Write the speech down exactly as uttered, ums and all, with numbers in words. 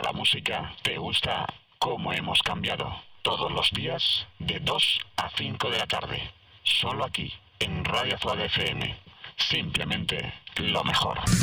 la música, te gusta cómo hemos cambiado. Todos los días, de dos a cinco de la tarde. Solo aquí, en Radio Fuad F M. Simplemente lo mejor.